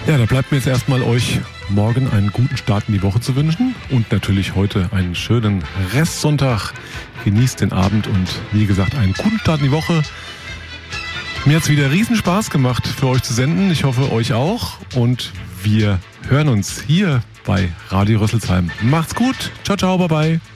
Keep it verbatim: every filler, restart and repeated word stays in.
Ja, da bleibt mir jetzt erstmal euch morgen einen guten Start in die Woche zu wünschen und natürlich heute einen schönen Restsonntag. Genießt den Abend und wie gesagt, einen guten Start in die Woche. Mir hat es wieder riesen Spaß gemacht, für euch zu senden. Ich hoffe, euch auch. Und wir hören uns hier bei Radio Rüsselsheim. Macht's gut. Ciao, ciao, bye, bye.